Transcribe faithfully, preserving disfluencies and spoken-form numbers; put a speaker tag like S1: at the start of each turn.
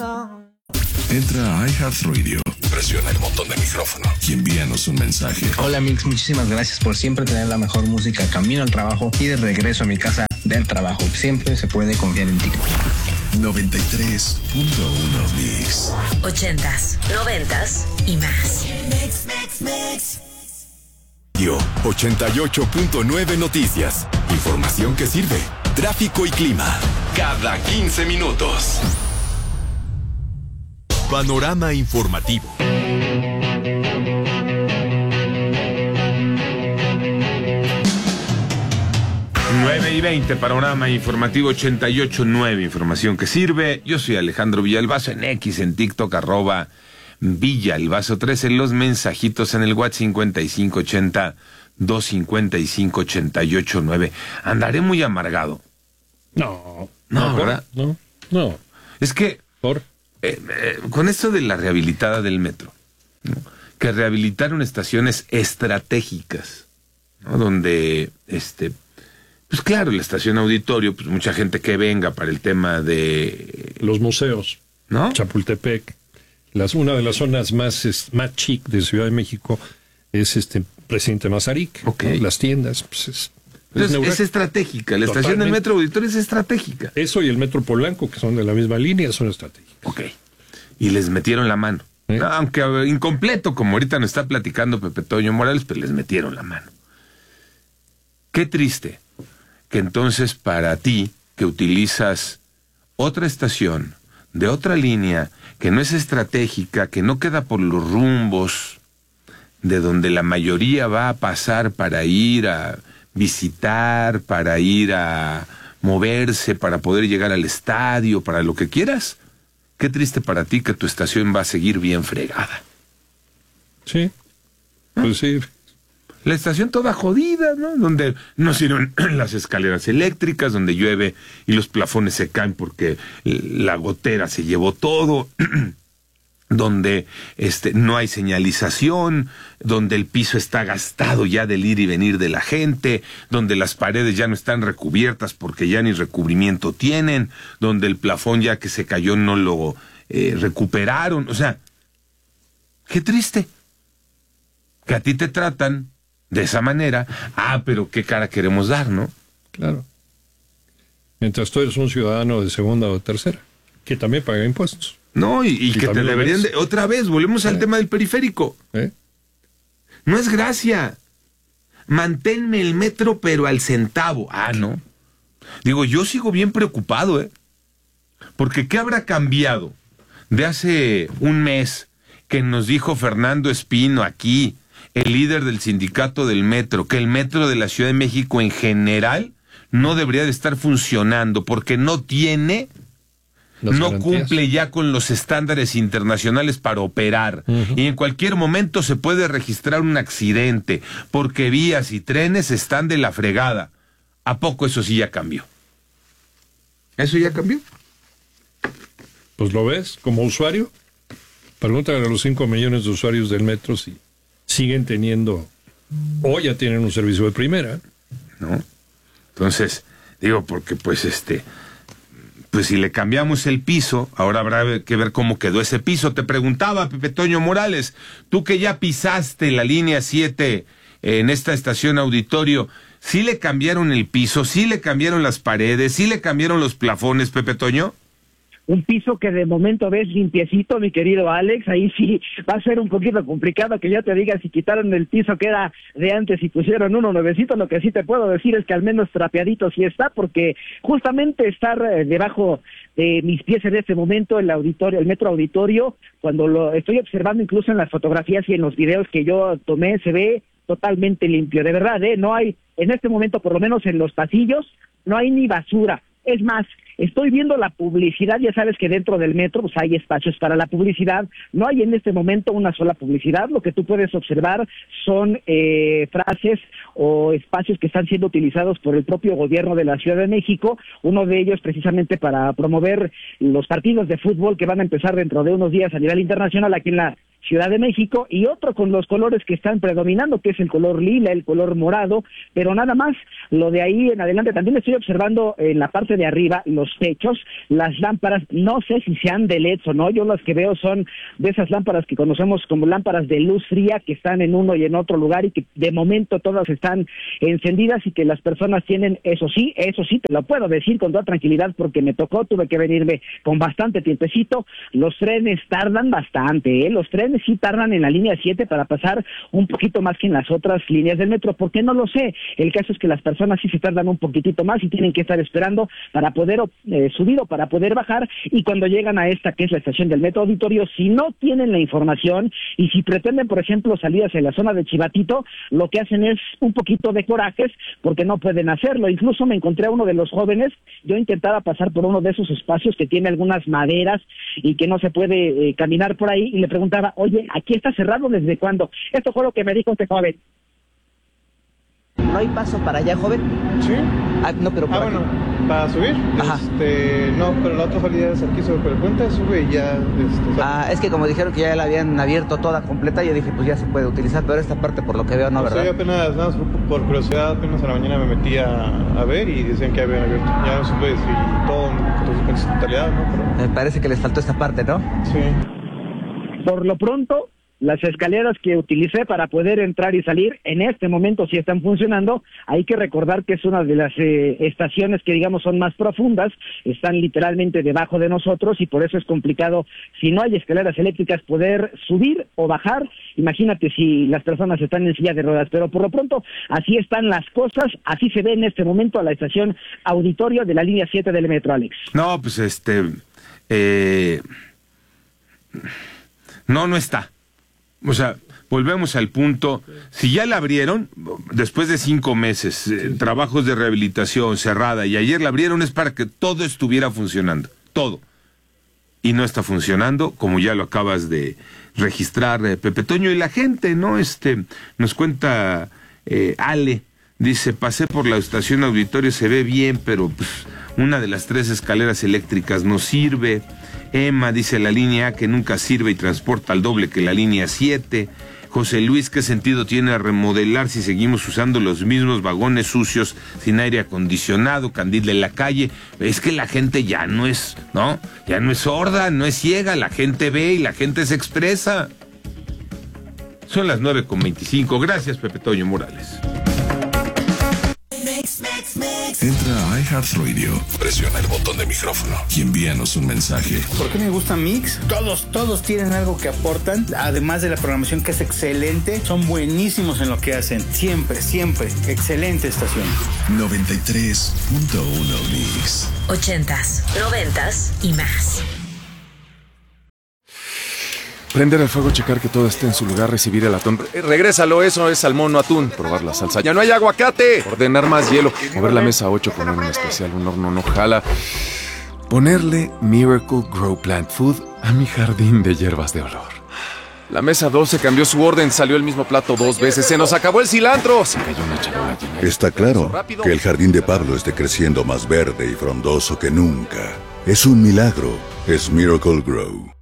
S1: Entra a iHeartRadio, presiona el botón de micrófono y envíanos un mensaje.
S2: Hola Mix, muchísimas gracias por siempre tener la mejor música camino al trabajo y de regreso a mi casa del trabajo. Siempre se puede confiar en ti.
S1: noventa y tres punto uno Mix.
S3: Ochentas, noventas y más.
S4: Mix, mix, mix.
S5: Yo, ochenta y ocho punto nueve Noticias. Información que sirve. Tráfico y clima. Cada quince minutos. Panorama informativo.
S6: nueve y veinte, panorama informativo ochenta y ocho punto nueve, información que sirve. Yo soy Alejandro Villalbazo en X, en TikTok, arroba Villalbazo tres, en los mensajitos en el WhatsApp cincuenta y cinco ochenta, doscientos cincuenta y cinco, ochenta y ocho nueve. Andaré muy amargado.
S7: No.
S6: No,
S7: no
S6: ¿verdad?
S7: No, no.
S6: Es que,
S7: ¿Por?
S6: Eh, eh, con esto de la rehabilitada del metro, ¿no? Que rehabilitaron estaciones estratégicas, ¿no? Donde, este, pues claro, la estación Auditorio, pues mucha gente que venga para el tema de...
S7: Los museos,
S6: ¿no?
S7: Chapultepec, las, una de las zonas más, es, más chic de Ciudad de México es este Presidente Mazarik,
S6: okay.
S7: ¿no? Las tiendas, pues es...
S6: Es, es estratégica, la Totalmente. Estación del Metro Auditorio es estratégica.
S7: Eso y el Metro Polanco, que son de la misma línea, son estratégicas.
S6: Ok. Y les metieron la mano. ¿Eh? Aunque incompleto, como ahorita nos está platicando Pepe Toño Morales, pero les metieron la mano. Qué triste que entonces para ti, que utilizas otra estación, de otra línea, que no es estratégica, que no queda por los rumbos, de donde la mayoría va a pasar para ir a visitar, para ir a moverse, para poder llegar al estadio, para lo que quieras. Qué triste para ti que tu estación va a seguir bien fregada.
S7: Sí, pues sí.
S6: La estación toda jodida, ¿no? Donde no sirven las escaleras eléctricas, donde llueve y los plafones se caen porque la gotera se llevó todo. Donde este no hay señalización, donde el piso está gastado ya del ir y venir de la gente, donde las paredes ya no están recubiertas porque ya ni recubrimiento tienen, donde el plafón ya que se cayó no lo eh, recuperaron. O sea, qué triste que a ti te tratan de esa manera. Ah, pero qué cara queremos dar, ¿no?
S7: Claro. Mientras tú eres un ciudadano de segunda o tercera, que también paga impuestos.
S6: No, y, y, y que te deberían de... Otra vez, volvemos ¿Eh? al tema del periférico.
S7: ¿Eh?
S6: No es gracia. Manténme el metro, pero al centavo. Ah, no. Digo, yo sigo bien preocupado, ¿eh? Porque ¿qué habrá cambiado de hace un mes que nos dijo Fernando Espino aquí, el líder del sindicato del metro, que el metro de la Ciudad de México en general no debería de estar funcionando porque no tiene... Las no garantías. Cumple ya con los estándares internacionales para operar. Uh-huh. Y en cualquier momento se puede registrar un accidente, porque vías y trenes están de la fregada. ¿A poco eso sí ya cambió? ¿Eso ya cambió?
S7: Pues lo ves, como usuario. Pregúntale a los cinco millones de usuarios del metro si siguen teniendo, o ya tienen un servicio de primera.
S6: ¿No? Entonces, digo, porque pues este... Pues si le cambiamos el piso, ahora habrá que ver cómo quedó ese piso. Te preguntaba, Pepe Toño Morales, tú que ya pisaste la línea siete en esta estación Auditorio, ¿sí le cambiaron el piso, sí le cambiaron las paredes, sí le cambiaron los plafones, Pepe Toño?
S8: Un piso que de momento ves limpiecito, mi querido Alex, ahí sí va a ser un poquito complicado que ya te diga si quitaron el piso que era de antes y pusieron uno nuevecito. Lo que sí te puedo decir es que al menos trapeadito sí está, porque justamente estar eh, debajo de mis pies en este momento el auditorio, el metro Auditorio, cuando lo estoy observando incluso en las fotografías y en los videos que yo tomé, se ve totalmente limpio, de verdad, ¿eh? No hay, en este momento por lo menos en los pasillos, no hay ni basura. Es más, estoy viendo la publicidad, ya sabes que dentro del metro pues hay espacios para la publicidad, no hay en este momento una sola publicidad, lo que tú puedes observar son eh, frases o espacios que están siendo utilizados por el propio gobierno de la Ciudad de México, uno de ellos precisamente para promover los partidos de fútbol que van a empezar dentro de unos días a nivel internacional aquí en la Ciudad de México, y otro con los colores que están predominando, que es el color lila, el color morado, pero nada más. Lo de ahí en adelante, también estoy observando en la parte de arriba los techos, las lámparas, no sé si sean de L E Ds o no, yo las que veo son de esas lámparas que conocemos como lámparas de luz fría, que están en uno y en otro lugar, y que de momento todas están encendidas, y que las personas tienen, eso sí, eso sí, te lo puedo decir con toda tranquilidad, porque me tocó, tuve que venirme con bastante tiempecito. Los trenes tardan bastante, ¿eh? Los trenes sí tardan en la línea siete para pasar un poquito más que en las otras líneas del metro. ¿Por qué? No lo sé. El caso es que las personas sí se tardan un poquitito más y tienen que estar esperando para poder eh, subir o para poder bajar, y cuando llegan a esta que es la estación del Metro Auditorio, si no tienen la información y si pretenden, por ejemplo, salir hacia la zona de Chivatito, lo que hacen es un poquito de corajes porque no pueden hacerlo. Incluso me encontré a uno de los jóvenes, yo intentaba pasar por uno de esos espacios que tiene algunas maderas y que no se puede eh, caminar por ahí, y le preguntaba, oye, ¿aquí está cerrado desde cuándo? Esto fue lo que me dijo este joven.
S9: ¿No hay paso para allá, joven?
S10: Sí.
S9: Ah, no, pero
S10: Ah,
S9: aquí.
S10: bueno, para subir.
S9: Ajá.
S10: Este, no, pero la otra salida es aquí sobre el puente, sube y ya. Este,
S9: Ah, es que como dijeron que ya la habían abierto toda completa, yo dije, pues ya se puede utilizar, pero esta parte por lo que veo no,
S10: pues
S9: ¿verdad?
S10: yo apenas, nada, por curiosidad, apenas a la mañana me metí a, a ver y decían que habían abierto. Ya no supe si todo en su totalidad, ¿no? Pero...
S9: Me parece que les faltó esta parte, ¿no?
S10: Sí.
S8: Por lo pronto, las escaleras que utilicé para poder entrar y salir, en este momento sí están funcionando. Hay que recordar que es una de las eh, estaciones que, digamos, son más profundas, están literalmente debajo de nosotros, y por eso es complicado, si no hay escaleras eléctricas, poder subir o bajar. Imagínate si las personas están en silla de ruedas, pero por lo pronto así están las cosas, así se ve en este momento a la estación Auditorio de la línea siete del metro, Alex.
S6: No, pues este... Eh, no, no está. O sea, volvemos al punto, si ya la abrieron, después de cinco meses, eh, trabajos de rehabilitación cerrada, y ayer la abrieron, es para que todo estuviera funcionando, todo. Y no está funcionando, como ya lo acabas de registrar, eh, Pepe Toño, y la gente, ¿no? Este, nos cuenta eh, Ale, dice, pasé por la estación Auditorio, se ve bien, pero pues, una de las tres escaleras eléctricas no sirve. Emma dice, la línea A que nunca sirve y transporta al doble que la línea siete. José Luis, ¿qué sentido tiene remodelar si seguimos usando los mismos vagones sucios sin aire acondicionado? Candil de la Calle, es que la gente ya no es, ¿no? Ya no es sorda, no es ciega, la gente ve y la gente se expresa. Son las nueve con veinticinco. Gracias, Pepe Toño Morales.
S1: Entra a iHeartRadio, presiona el botón de micrófono y envíanos un mensaje.
S11: ¿Por qué me gusta Mix? Todos, todos tienen algo que aportan, además de la programación que es excelente, son buenísimos en lo que hacen, siempre, siempre, excelente estación.
S1: noventa y tres punto uno Mix.
S3: Ochentas, noventas y más.
S12: Prender el fuego, checar que todo esté en su lugar, recibir el atún. Eh, regrésalo, eso es salmón, no atún. Probar la salsa. ¡Ya no hay aguacate! Ordenar más hielo. Mover la mesa ocho, poner un especial, un horno no jala. Ponerle Miracle Grow Plant Food a mi jardín de hierbas de olor. La mesa doce cambió su orden, salió el mismo plato dos veces. ¡Se nos acabó el cilantro! Se cayó una charola llena.
S13: Está claro que el jardín de Pablo esté creciendo más verde y frondoso que nunca. Es un milagro. Es Miracle Grow.